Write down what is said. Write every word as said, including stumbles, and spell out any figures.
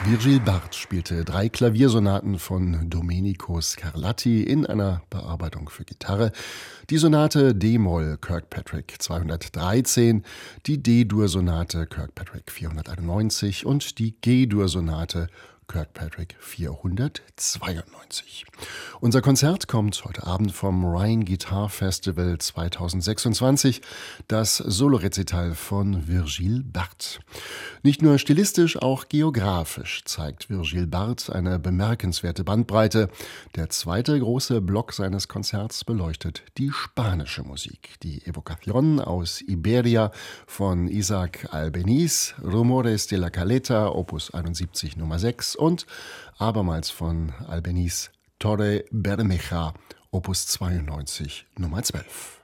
Virgil Barth spielte drei Klaviersonaten von Domenico Scarlatti in einer Bearbeitung für Gitarre. Die Sonate D-Moll Kirkpatrick zweihundertdreizehn, die D-Dur-Sonate Kirkpatrick vierhunderteinundneunzig und die G-Dur-Sonate Kirkpatrick vierhundertzweiundneunzig. Unser Konzert kommt heute Abend vom Rhine Guitar Festival zweitausendsechsundzwanzig, das Solorezital von Virgil Barth. Nicht nur stilistisch, auch geografisch zeigt Virgil Barth eine bemerkenswerte Bandbreite. Der zweite große Block seines Konzerts beleuchtet die spanische Musik. Die Evocación aus Iberia von Isaac Albeniz, Rumores de la Caleta, Opus einundsiebzig Nummer sechs und abermals von Albeniz Torre Bermeja, Opus zweiundneunzig Nummer zwölf.